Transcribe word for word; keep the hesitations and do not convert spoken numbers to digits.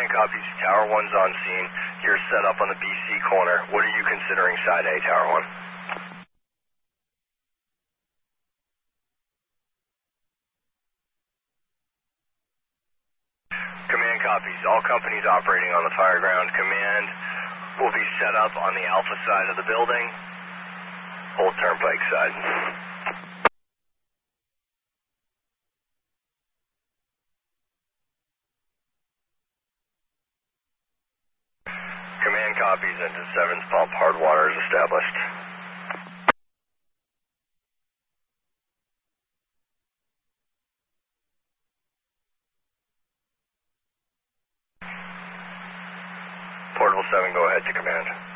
Command copies. Tower one's on scene. You're set up on the B C corner. What are you considering side A, Tower one? Command copies. All companies operating on the fire ground. Command will be set up on the Alpha side of the building. Old Turnpike side. Command copies. Engine seven's pump. Hard water is established. Portable seven, go ahead to command.